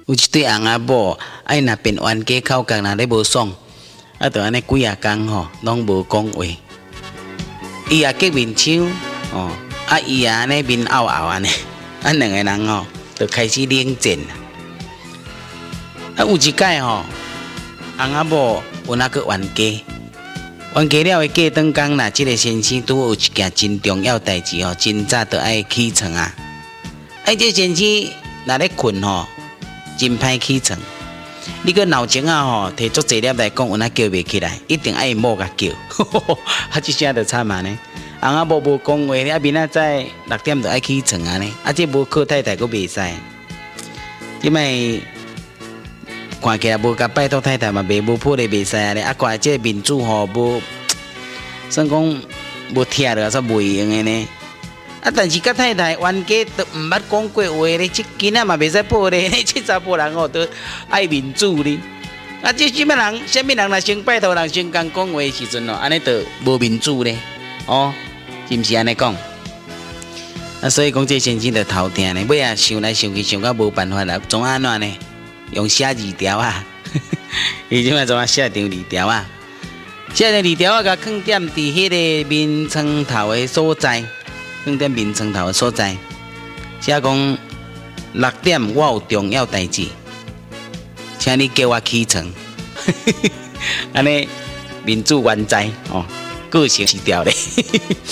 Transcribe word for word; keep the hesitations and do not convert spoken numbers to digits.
有一对翁仔某，哎，若变冤家口角，若咧无爽，啊，就安尼几啊工吼，拢无讲话。伊也结面抢，哦，啊，伊也安尼面拗拗安尼，啊，两个人吼，就开始冷战。啊，有一摆吼，翁仔某有那个冤家，冤家了的过当工啦，即个先生拄有一件真重要代志吼，真早就爱起床啊。啊，即先生若咧困吼，真歹起床。你个闹钟啊吼，摕足侪粒来讲，有哪叫袂起来，一定爱某甲叫，啊，即声就惨啊呢。翁仔某无讲话，啊，明仔载六点就爱起床啊呢，啊，即无靠太太佫袂使，即摆。看起来无甲拜托太太嘛，袂无破咧袂使啊咧，啊，看即个面子吼无，算讲无贴了，煞袂用的呢。啊，但是甲太太冤家都毋捌讲过话咧，即囡仔嘛袂使破咧，即查甫人吼都爱面子哩。啊，即什么人，什么人若先拜托人先讲讲话的时阵哦，安尼就无面子咧，哦，是毋是安尼讲？啊，所以讲这先生就头疼咧，尾啊想来想去想到无办法啦，总安怎呢？用写字条啊，伊即摆怎啊写张字条啊？写张字条啊，甲放点伫迄个眠床头的所在，放点眠床头的所在。写讲六点我有重要代志，请你叫我起床。安尼面子原在哦，个性是调咧。